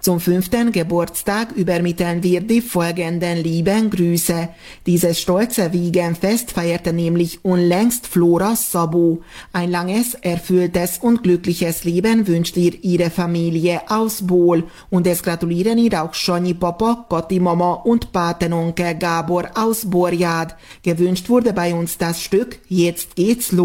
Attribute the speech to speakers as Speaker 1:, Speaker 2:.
Speaker 1: Zum 5. Geburtstag übermitteln wir die folgenden lieben Grüße. Dieses stolze Wiegenfest feierte nämlich unlängst Flora Sabo. Ein langes, erfülltes und glückliches Leben wünscht ihr ihre Familie aus Bol. Und es gratulieren ihr auch Sonyi Papa, Kathi Mama und Patenonkel Gábor aus Borjad. Gewünscht wurde bei uns das Stück Jetzt geht's los.